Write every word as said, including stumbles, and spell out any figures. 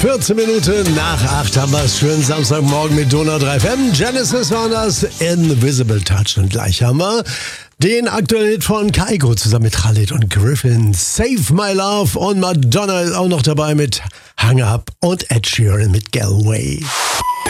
vierzehn Minuten nach acht haben wir es. Schönen Samstagmorgen mit Donau drei F M. Genesis waren das, Invisible Touch. Und gleich haben wir den aktuellen Hit von Kygo zusammen mit Khalid und Griffin. Save My Love. Und Madonna ist auch noch dabei mit Hang Up und Ed Sheeran mit Galway.